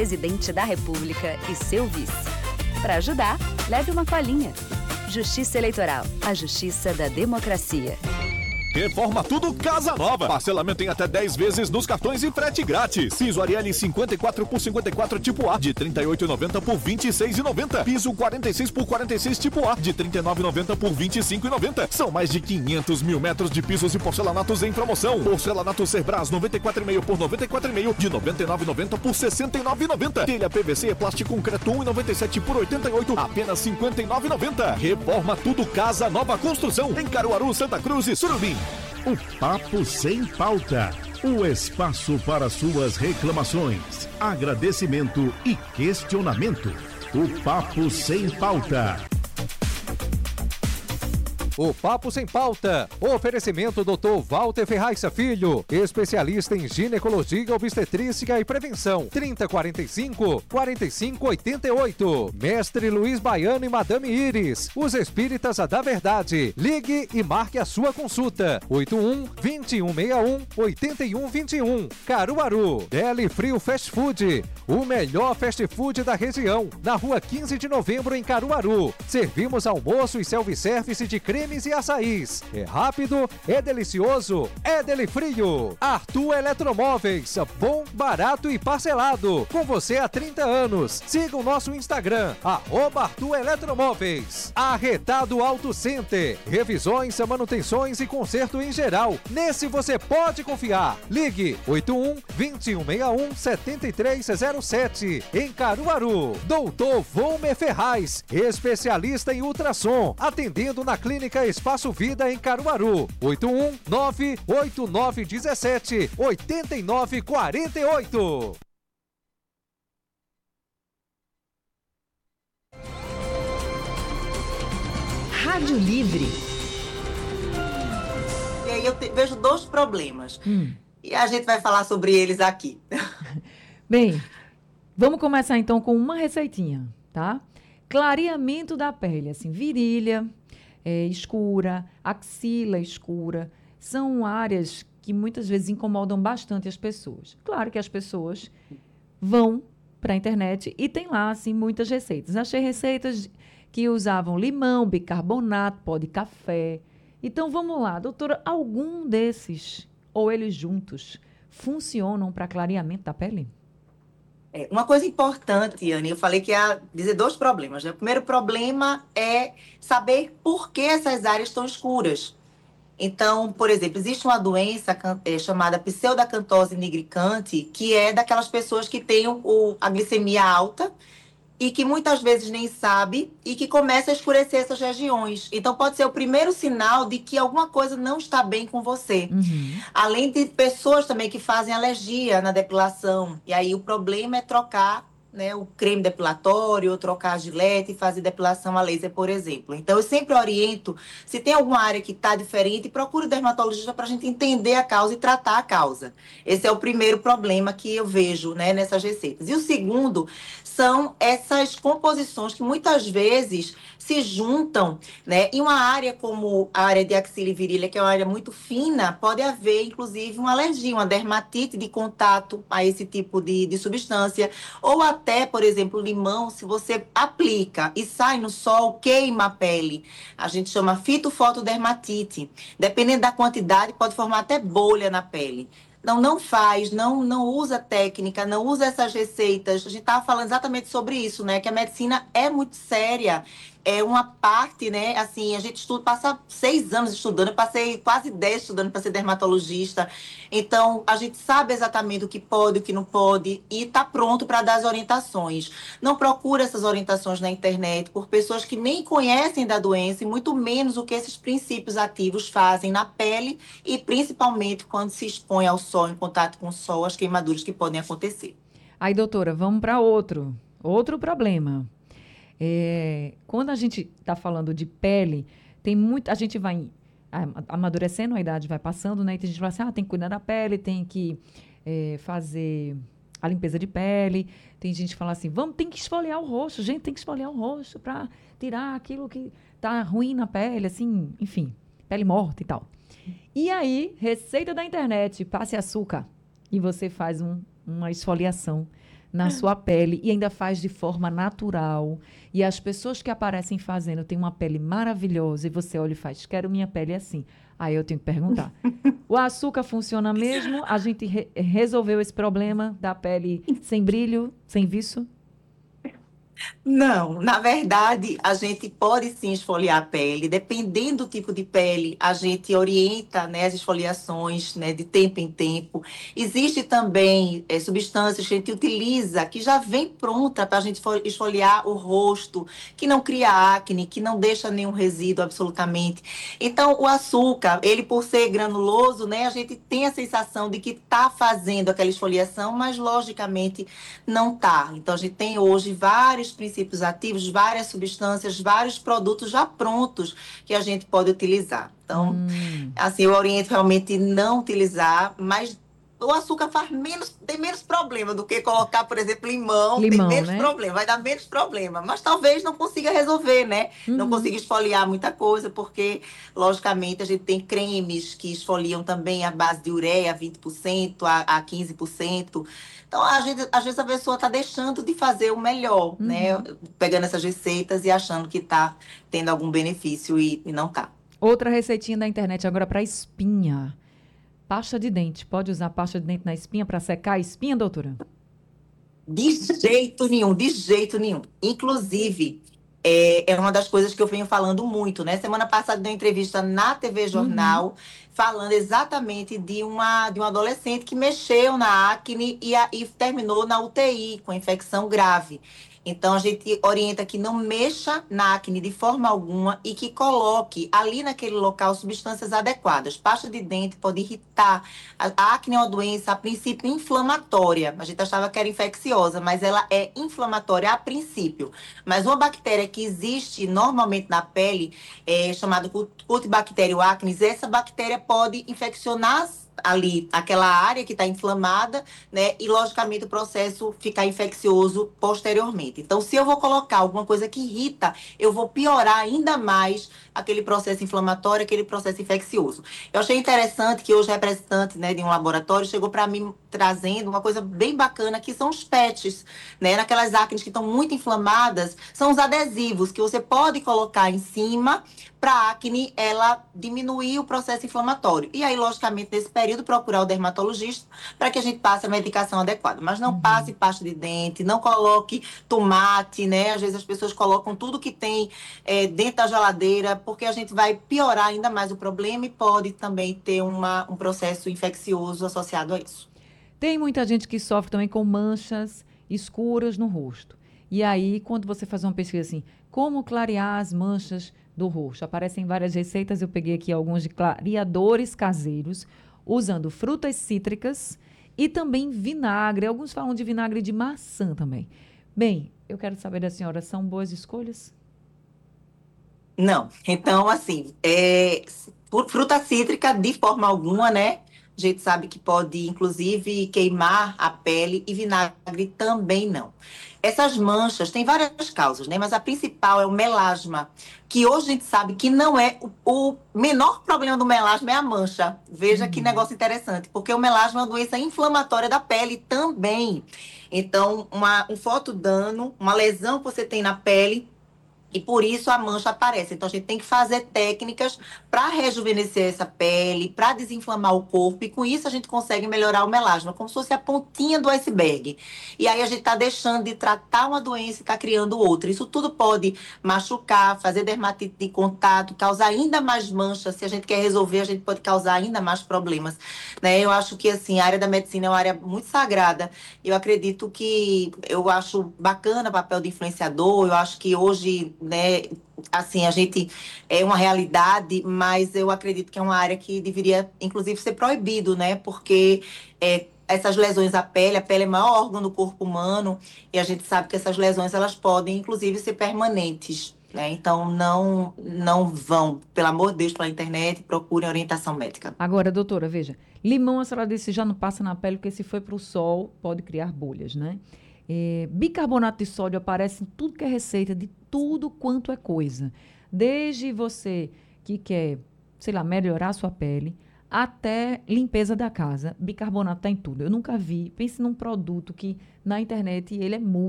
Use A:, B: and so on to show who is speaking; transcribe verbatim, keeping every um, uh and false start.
A: presidente da República e seu vice. Para ajudar, leve uma colinha. Justiça Eleitoral, a justiça da democracia.
B: Reforma Tudo Casa Nova. Parcelamento em até dez vezes nos cartões e frete grátis. Piso Ariel cinquenta e quatro por cinquenta e quatro tipo A de trinta e oito reais e noventa centavos por vinte e seis reais e noventa centavos. Piso quarenta e seis por quarenta e seis tipo A de trinta e nove reais e noventa centavos por vinte e cinco reais e noventa centavos. São mais de quinhentos mil metros de pisos e porcelanatos em promoção. Porcelanato Cerbras noventa e quatro reais e meio por noventa e quatro reais e meio de noventa e nove reais e noventa centavos por sessenta e nove reais e noventa centavos. Telha P V C plástico concreto um real e noventa e sete centavos por oitenta e oito reais, apenas cinquenta e nove reais e noventa centavos. Reforma Tudo Casa Nova Construção em Caruaru, Santa Cruz e Surubim.
C: O Papo Sem Pauta, o espaço para suas reclamações, agradecimento e questionamento. O Papo Sem Pauta.
D: O Papo Sem Pauta. Oferecimento doutor Walter Ferraz Filho, especialista em ginecologia, obstetrícia e prevenção. trinta, quarenta e cinco, quarenta e cinco, oitenta e oito. Mestre Luiz Baiano e Madame Iris, os espíritas da verdade. Ligue e marque a sua consulta. oito um, vinte e um sessenta e um, oitenta e um vinte e um. Caruaru. Deli Frio Fast Food, o melhor fast food da região. Na rua quinze de novembro, em Caruaru. Servimos almoço e self-service de cremes e açaís. É rápido, é delicioso, é Deli Frio. Arthur Eletromóveis, bom, barato e parcelado. Com você há trinta anos. Siga o nosso Instagram, arroba Arthur Eletromóveis. Arretado Auto Center, revisões, manutenções e conserto em geral. Nesse você pode confiar. Ligue oito um, vinte e um sessenta e um, setenta e três zero sete. Em Caruaru. Doutor Volmer Ferraz, especialista em ultrassom, atendendo na Clínica Espaço Vida em Caruaru. oito um, nove oito nove um sete, oito nove quatro oito.
E: Rádio Livre.
F: E aí eu te, vejo dois problemas.
E: Hum.
F: E a gente vai falar sobre eles aqui.
E: Bem, vamos começar então com uma receitinha, tá? Clareamento da pele, assim, virilha é, escura, axila escura, são áreas que muitas vezes incomodam bastante as pessoas. Claro que as pessoas vão para a internet e tem lá, assim, muitas receitas. Achei receitas que usavam limão, bicarbonato, pó de café. Então, vamos lá, doutora, algum desses, ou eles juntos, funcionam para clareamento da pele?
F: É, uma coisa importante, Anne, eu falei que ia dizer dois problemas, né? O primeiro problema é saber por que essas áreas estão escuras. Então, por exemplo, existe uma doença é, chamada pseudacantose nigricante, que é daquelas pessoas que têm o, a glicemia alta e que muitas vezes nem sabe e que começa a escurecer essas regiões. Então, pode ser o primeiro sinal de que alguma coisa não está bem com você.
E: Uhum.
F: Além de pessoas também que fazem alergia na depilação. E aí o problema é trocar, né, o creme depilatório, ou trocar a gilete e fazer depilação a laser, por exemplo. Então, eu sempre oriento, se tem alguma área que está diferente, procure o dermatologista para a gente entender a causa e tratar a causa. Esse é o primeiro problema que eu vejo, né, nessas receitas. E o segundo são essas composições que muitas vezes se juntam, né? Em uma área como a área de axila e virilha, que é uma área muito fina, pode haver, inclusive, uma alergia, uma dermatite de contato a esse tipo de, de substância. Ou até, por exemplo, limão, se você aplica e sai no sol, queima a pele. A gente chama fitofotodermatite. Dependendo da quantidade, pode formar até bolha na pele. Não, não faz, não, não usa técnica, não usa essas receitas. A gente estava falando exatamente sobre isso, né? Que a medicina é muito séria. É uma parte, né? Assim, a gente estuda, passa seis anos estudando, eu passei quase dez estudando para ser dermatologista. Então, a gente sabe exatamente o que pode, o que não pode e está pronto para dar as orientações. Não procura essas orientações na internet por pessoas que nem conhecem da doença e muito menos o que esses princípios ativos fazem na pele e principalmente quando se expõe ao sol, em contato com o sol, as queimaduras que podem acontecer.
E: Aí, doutora, vamos para outro, outro problema. É, quando a gente está falando de pele, tem muito, a gente vai amadurecendo, a idade vai passando, né? E tem gente que fala assim, ah, tem que cuidar da pele, tem que é, fazer a limpeza de pele. Tem gente que fala assim, vamos, tem que esfoliar o rosto, gente, tem que esfoliar o rosto para tirar aquilo que tá ruim na pele, assim, enfim, pele morta e tal. E aí, receita da internet, passe açúcar e você faz um, uma esfoliação na sua pele e ainda faz de forma natural. E as pessoas que aparecem fazendo têm uma pele maravilhosa e você olha e faz, quero minha pele assim. Aí eu tenho que perguntar, o açúcar funciona mesmo? A gente re- resolveu esse problema da pele sem brilho, sem viço?
F: Não, na verdade, a gente pode sim esfoliar a pele. Dependendo do tipo de pele, a gente orienta, né, as esfoliações, né, de tempo em tempo. Existe também eh, substâncias que a gente utiliza que já vem pronta para a gente fo- esfoliar o rosto, que não cria acne, que não deixa nenhum resíduo absolutamente. Então, o açúcar, ele por ser granuloso, né, a gente tem a sensação de que está fazendo aquela esfoliação, mas logicamente não tá. Então, a gente tem hoje vários princípios ativos, várias substâncias, vários produtos já prontos que a gente pode utilizar. Então,
E: Hum,
F: assim, eu oriento realmente não utilizar, mas o açúcar faz menos, tem menos problema do que colocar, por exemplo, limão, tem
E: limão,
F: menos
E: né?
F: problema, vai dar menos problema, mas talvez não consiga resolver, né? Não
E: Uhum.
F: consiga esfoliar muita coisa, porque, logicamente, a gente tem cremes que esfoliam também à base de ureia, vinte por cento a, a quinze por cento. Então, a gente, às vezes a pessoa está deixando de fazer o melhor, né?
E: Uhum.
F: Pegando essas receitas e achando que está tendo algum benefício e, e não está.
E: Outra receitinha da internet agora para espinha. Pasta de dente. Pode usar pasta de dente na espinha para secar a espinha, doutora?
F: De jeito nenhum, de jeito nenhum. Inclusive, é, é uma das coisas que eu venho falando muito, né? Semana passada dei uma entrevista na T V
E: Uhum.
F: Jornal, falando exatamente de uma, de um adolescente que mexeu na acne e, a- e terminou na U T I com infecção grave. Então, a gente orienta que não mexa na acne de forma alguma e que coloque ali naquele local substâncias adequadas. Pasta de dente pode irritar. A a acne é uma doença, a princípio, inflamatória. A gente achava que era infecciosa, mas ela é inflamatória a princípio. Mas uma bactéria que existe normalmente na pele, é chamada Cutibacterium acnes, essa bactéria pode infeccionar ali aquela área que está inflamada, né? E logicamente o processo ficar infeccioso posteriormente. Então, se eu vou colocar alguma coisa que irrita, eu vou piorar ainda mais aquele processo inflamatório, aquele processo infeccioso. Eu achei interessante que hoje o representante, né, de um laboratório chegou para mim trazendo uma coisa bem bacana, que são os patches, né? Naquelas acnes que estão muito inflamadas, são os adesivos que você pode colocar em cima para a acne ela diminuir o processo inflamatório. E aí, logicamente, nesse período, procurar o dermatologista para que a gente passe a medicação adequada. Mas não passe pasta de dente, não coloque tomate, né? Às vezes as pessoas colocam tudo que tem é, dentro da geladeira, porque a gente vai piorar ainda mais o problema e pode também ter uma, um processo infeccioso associado a isso.
E: Tem muita gente que sofre também com manchas escuras no rosto. E aí, quando você faz uma pesquisa assim, como clarear as manchas do rosto? Aparecem várias receitas, eu peguei aqui alguns de clareadores caseiros, usando frutas cítricas e também vinagre. Alguns falam de vinagre de maçã também. Bem, eu quero saber da senhora, são boas escolhas?
F: Não. Então, assim, é, por- fruta cítrica, de forma alguma, né? A gente sabe que pode, inclusive, queimar a pele e vinagre também não. Essas manchas têm várias causas, né? Mas a principal é o melasma, que hoje a gente sabe que não é o, o menor problema do melasma é a mancha. Veja que
E: Uhum.
F: negócio interessante, porque o melasma é uma doença inflamatória da pele também. Então, uma, um fotodano, uma lesão que você tem na pele, e por isso a mancha aparece. Então a gente tem que fazer técnicas para rejuvenescer essa pele, para desinflamar o corpo, e com isso a gente consegue melhorar o melasma, como se fosse a pontinha do iceberg. E aí a gente está deixando de tratar uma doença e está criando outra. Isso tudo pode machucar, fazer dermatite de contato, causar ainda mais manchas. Se a gente quer resolver, a gente pode causar ainda mais problemas, né? Eu acho que assim, a área da medicina é uma área muito sagrada. Eu acredito que eu acho bacana o papel do influenciador. Eu acho que hoje, né, assim, a gente é uma realidade, mas eu acredito que é uma área que deveria, inclusive, ser proibido, né? Porque é, essas lesões à pele, a pele é o maior órgão do corpo humano, e a gente sabe que essas lesões elas podem, inclusive, ser permanentes. Né? Então, não, não vão, pelo amor de Deus, pela internet, procurem orientação médica.
E: Agora, doutora, veja, limão, a senhora disse, já não passa na pele, porque se foi para o sol, pode criar bolhas, né? É, bicarbonato de sódio aparece em tudo que é receita, de tudo quanto é coisa. Desde você que quer, sei lá, melhorar a sua pele, até limpeza da casa. Bicarbonato está em tudo. Eu nunca vi. Pense num produto que na internet ele é multi